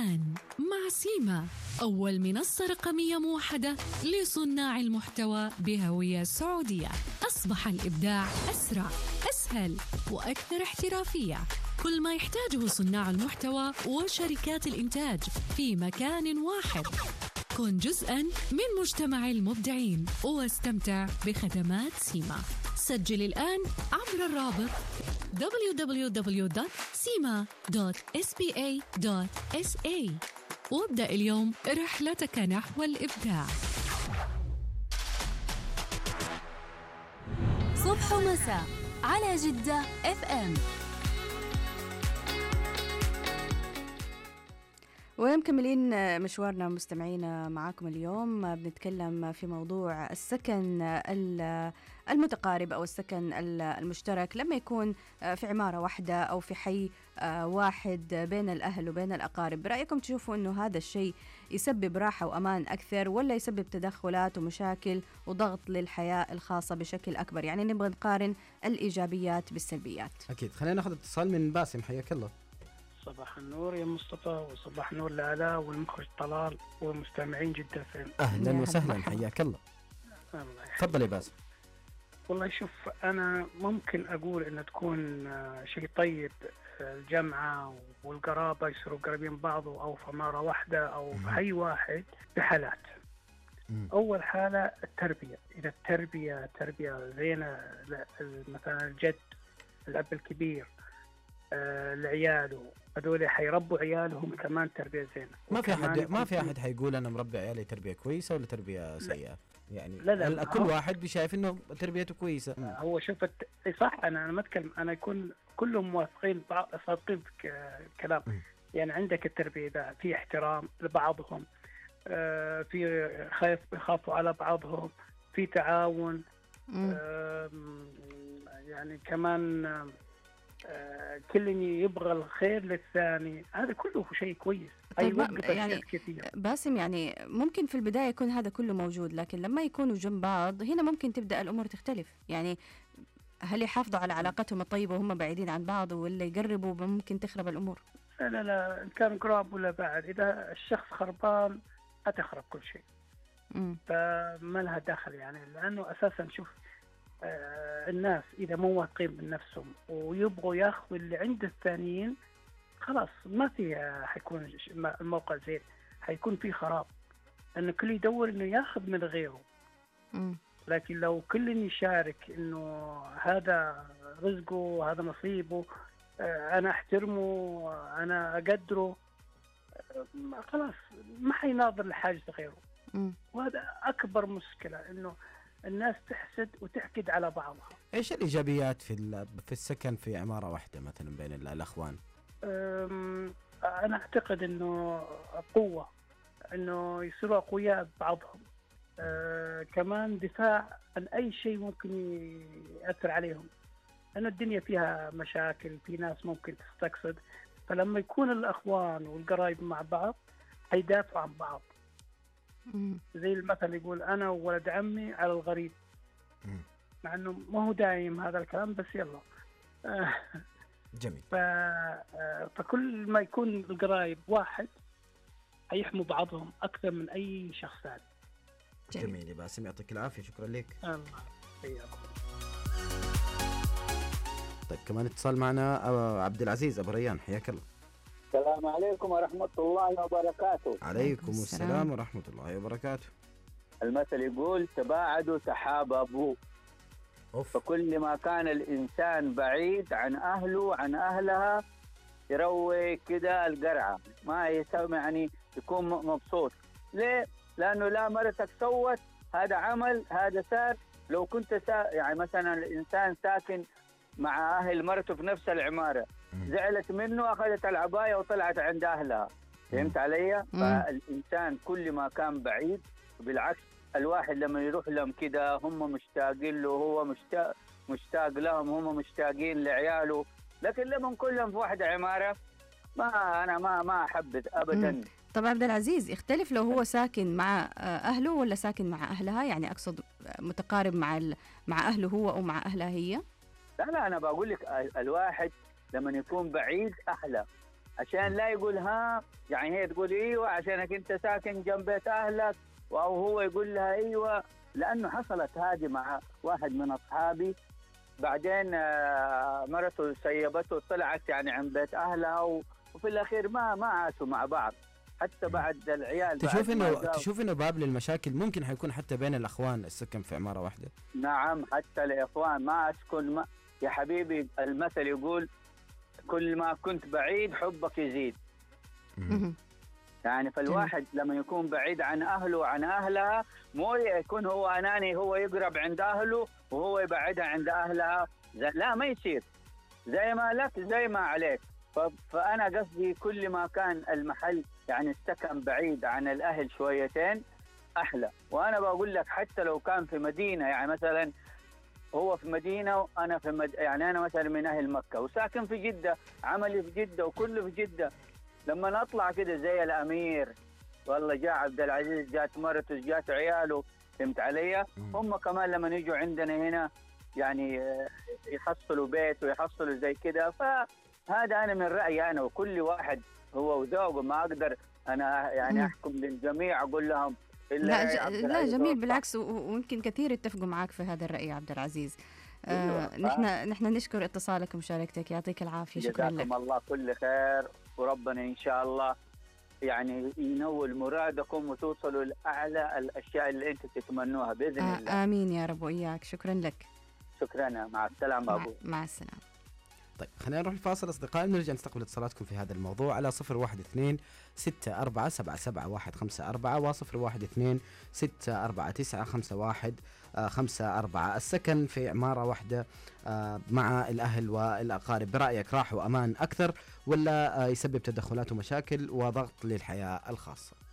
الآن مع سيما، أول منصة رقمية موحدة لصناع المحتوى بهوية سعودية. أصبح الإبداع أسرع، أسهل وأكثر احترافية. كل ما يحتاجه صناع المحتوى وشركات الإنتاج في مكان واحد. كن جزءاً من مجتمع المبدعين واستمتع بخدمات سيما. سجل الآن عبر الرابط www.sima.spa.sa وابدأ اليوم رحلتك نحو الإبداع. صبح ومساء على جدة FM. ومكملين مشوارنا مستمعينا معاكم اليوم. بنتكلم في موضوع السكن المتقارب أو السكن المشترك لما يكون في عمارة واحدة أو في حي واحد بين الأهل وبين الأقارب. برأيكم تشوفوا أنه هذا الشيء يسبب راحة وأمان أكثر ولا يسبب تدخلات ومشاكل وضغط للحياة الخاصة بشكل أكبر؟ يعني نبغى نقارن الإيجابيات بالسلبيات. أكيد. خلينا ناخذ اتصال من باسم. حياك الله. صباح النور يا مصطفى، وصباح النور لآلاء والمخرج طلال والمستمعين جدا فين. أهلا وسهلا، حياك الله. تفضل يا باسم. والله شوف، أنا ممكن أقول إن تكون شيء طيب الجامعة والقرابة يصيروا قريبين بعض أو في عمارة واحدة أو في حي واحد بحالات. أول حالة التربية، إذا التربية تربية زينة، مثلا الجد الأب الكبير لعياله هذول حيربوا عيالهم كمان تربية زينة. ما في أحد حيقول أنا مربي عيالي تربية كويسة ولا تربية سيئة. يعني لا كل واحد بشايف إنه تربيته كويسة. هو شوف صح، أنا ما أتكلم، أنا يكون كلهم موافقين صادقين في كلام. يعني عندك التربية إذا في احترام لبعضهم، في يخافوا على بعضهم، في تعاون، يعني كمان كل يبغى الخير للثاني، هذا كله شيء كويس. طيب يعني باسم، يعني ممكن في البداية يكون هذا كله موجود، لكن لما يكونوا جنب بعض هنا ممكن تبدأ الأمور تختلف. يعني هل يحافظوا على علاقتهم الطيبة وهم بعيدين عن بعض، ولا يقربوا ممكن تخرب الأمور؟ لا إن كان قراب ولا بعد، إذا الشخص خربان هتخرب كل شيء. فما لها دخل يعني، لأنه أساسا شوف الناس إذا مو واثقين من نفسهم ويبغوا ياخذوا اللي عند الثانيين، خلاص ما في حيكون الموقع زين، حيكون في خراب، لأنه كل يدور إنه ياخذ من غيره. لكن لو كل يشارك إنه هذا رزقه هذا نصيبه، أنا أحترمه أنا أقدره، خلاص ما حيناظر لحاجة غيره. وهذا أكبر مشكلة، إنه الناس تحسد وتحقد على بعضها. ايش الايجابيات في السكن في عماره واحده مثلا بين الاخوان؟ انا اعتقد انه قوه، انه يصيروا اقوياء بعضهم، كمان دفاع عن اي شيء ممكن ياثر عليهم، لانه الدنيا فيها مشاكل، في ناس ممكن تستقصد، فلما يكون الاخوان والقرايب مع بعض هيدافعوا عن بعض. زي المثل يقول أنا وولد عمي على الغريب، مع أنه ما هو دايم هذا الكلام، بس يلا. جميل. فكل ما يكون القرايب واحد هيحموا بعضهم أكثر من أي شخص ثاني. جميل يا باسم، يعطيك العافية، شكرا لك. الله يحييكم. طيب كمان اتصال معنا عبد العزيز أبو ريان، حياك الله. السلام عليكم ورحمة الله وبركاته. عليكم السلام ورحمة الله وبركاته. المثل يقول تباعدوا تحاببوا. فكل ما كان الإنسان بعيد عن أهله عن أهلها يروي كده القرعة، ما يسمع يعني يكون مبسوط. ليه؟ لأنه لا مرتك سوت هذا عمل هذا سار. لو كنت يعني مثلا الإنسان ساكن مع أهل مرته في نفس العمارة، زعلت منه أخذت العباية وطلعت عند أهلها. فهمت علي؟ فالإنسان كل ما كان بعيد، بالعكس الواحد لما يروح لهم كده هم مشتاقين له، هو مشتاق لهم، هم مشتاقين لعياله. لكن لما كلهم في واحدة عمارة أنا ما أحبذ أبدا. طب عبد العزيز، يختلف لو هو ساكن مع أهله ولا ساكن مع أهلها؟ يعني أقصد متقارب مع أهله هو أو مع أهلها هي؟ لا أنا بقول لك الواحد لما يكون بعيد أحلى، عشان لا يقول ها، يعني هي تقول ايوه عشانك انت ساكن جنب بيت اهلك، او هو يقول لها ايوه. لانه حصلت هذه مع واحد من اصحابي، بعدين مرته سيبته وطلعت يعني عند بيت اهلها، وفي الاخير ما عاشوا مع بعض حتى بعد العيال. تشوف انه باب للمشاكل ممكن حيكون حتى بين الاخوان السكن في عماره واحده. نعم، حتى الاخوان ما اسكن يا حبيبي، المثل يقول كل ما كنت بعيد حبك يزيد. يعني فالواحد لما يكون بعيد عن اهله وعن اهلها، مو يكون هو اناني، هو يقرب عند اهله وهو يبعدها عند اهلها، لا ما يصير. زي ما لك زي ما عليك. فانا قصدي كل ما كان المحل يعني السكن بعيد عن الاهل شويتين احلى. وانا بقول لك حتى لو كان في مدينه، يعني مثلا هو في مدينه وانا في يعني انا مثلا من اهل مكه وساكن في جده، عملي في جده وكله في جده، لما نطلع كده زي الامير، والله جاء عبد العزيز، جات مرته، جات عياله، فهمت علي؟ هم كمان لما يجوا عندنا هنا يعني يحصلوا بيت ويحصلوا زي كده. فهذا انا من رايي انا، وكل واحد هو وذوقه، ما اقدر انا يعني احكم للجميع اقول لهم لا جميل، بالعكس، ويمكن كثير يتفقوا معك في هذا الرأي يا عبد العزيز. نحن نشكر اتصالك ومشاركتك، يعطيك العافية. شكرا لك. جزاكم الله كل خير، وربنا إن شاء الله يعني ينول مرادكم وتوصلوا لأعلى الأشياء اللي أنتم تتمنوها بإذن الله. آمين يا رب وإياك. شكرا لك. شكرا، مع السلامة أبو. مع السلامة. طيب خلينا نروح الفاصل أصدقائي، نرجع نستقبل اتصالاتكم في هذا الموضوع على 012-64-77-154 و012-649-5154. السكن في عمارة واحدة مع الأهل والأقارب برأيك راحة وأمان أكثر، ولا يسبب تدخلات ومشاكل وضغط للحياة الخاصة؟